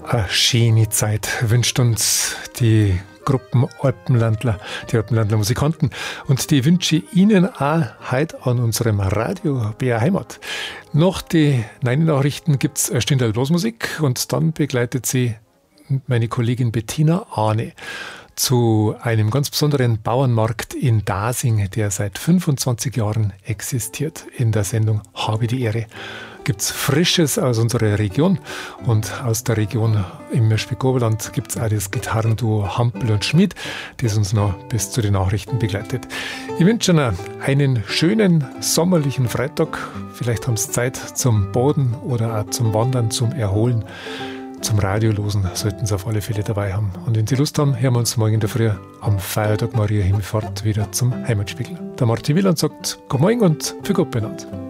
Eine schöne Zeit wünscht uns die Gruppen Alpenlandler, die Alpenlandler Musikanten. Und die wünsche ich Ihnen auch heute an unserem Radio BR Heimat. Nach den 9 Nachrichten gibt es eine Stunde Blasmusik und dann begleitet sie meine Kollegin Bettina Ahne zu einem ganz besonderen Bauernmarkt in Dasing, der seit 25 Jahren existiert. In der Sendung Habe die Ehre gibt es Frisches aus unserer Region und aus der Region im Mirschbeck-Oberland gibt es auch das Gitarrenduo Hampel und Schmid, das uns noch bis zu den Nachrichten begleitet. Ich wünsche Ihnen einen schönen sommerlichen Freitag. Vielleicht haben Sie Zeit zum Baden oder auch zum Wandern, zum Erholen. Zum Radiolosen sollten Sie auf alle Fälle dabei haben. Und wenn Sie Lust haben, hören wir uns morgen in der Früh am Feiertag Maria Himmelfahrt wieder zum Heimatspiegel. Der Martin Wieland sagt Guten Morgen und viel Gott benannt.